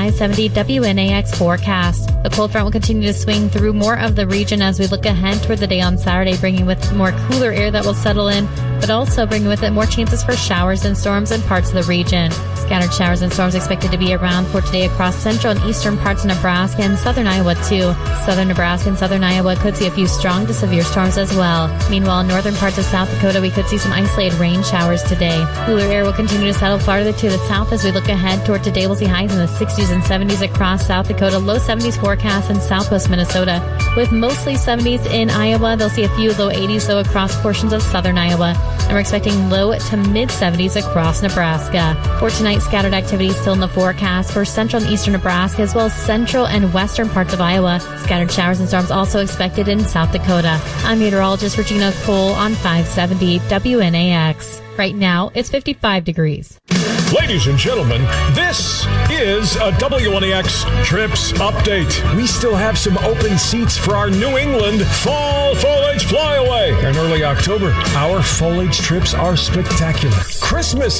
570 WNAX forecast. The cold front will continue to swing through more of the region as we look ahead toward the day on Saturday, bringing with more cooler air that will settle in, but also bringing with it more chances for showers and storms in parts of the region. Scattered showers and storms expected to be around for today across central and eastern parts of Nebraska and southern Iowa too. Southern Nebraska and southern Iowa could see a few strong to severe storms as well. Meanwhile, in northern parts of South Dakota, we could see some isolated rain showers today. Cooler air will continue to settle farther to the south as we look ahead toward today. We'll see highs in the 60s and 70s across South Dakota, low 70s forecast in southwest Minnesota. With mostly 70s in Iowa, they'll see a few low 80s though across portions of southern Iowa. And we're expecting low to mid 70s across Nebraska. For tonight, scattered activity still in the forecast for central and eastern Nebraska as well as central and western parts of Iowa. Scattered showers and storms also expected in South Dakota. I'm meteorologist Regina Cole on 570 WNAX. Right now, it's 55 degrees. Ladies and gentlemen, this is a WNAX Trips Update. We still have some open seats for our New England Fall Foliage Flyaway. In early October, our foliage trips are spectacular. Christmas